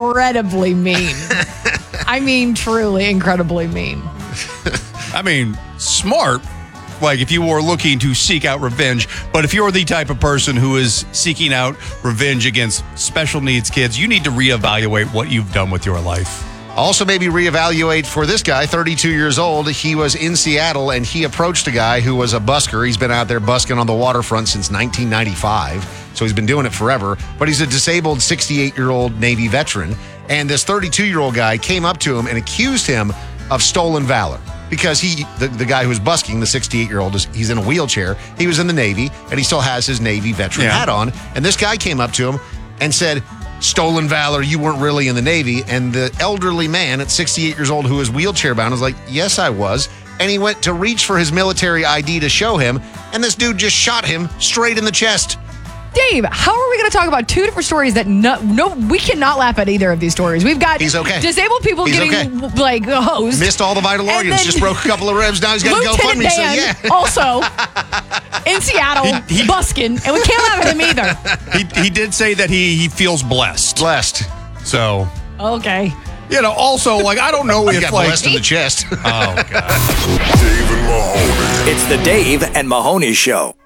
incredibly mean. I mean, truly incredibly mean. I mean, smart. Like if you were looking to seek out revenge, but if you're the type of person who is seeking out revenge against special needs kids, you need to reevaluate what you've done with your life. Also, maybe reevaluate for this guy, 32 years old. He was in Seattle, and he approached a guy who was a busker. He's been out there busking on the waterfront since 1995, so he's been doing it forever. But he's a disabled 68-year-old Navy veteran, and this 32-year-old guy came up to him and accused him of stolen valor. Because the guy who was busking, the 68-year-old, he's in a wheelchair. He was in the Navy, and he still has his Navy veteran hat on. And this guy came up to him and said, "Stolen valor, you weren't really in the Navy." And the elderly man at 68 years old who was wheelchair bound was like, "Yes, I was." And he went to reach for his military ID to show him, and this dude just shot him straight in the chest. Dave, how are we going to talk about two different stories that we cannot laugh at either of these stories? We've got disabled people getting like hosed. Missed all the vital organs, just broke a couple of ribs. Now he's got to go Lieutenant Dan, also in Seattle, busking, and we can't laugh at him either. He did say that he feels blessed. Blessed. So. Okay. You know, also, like, I don't know if, got like... blessed in the chest. Oh, God. Dave and Mahoney. It's the Dave and Mahoney Show.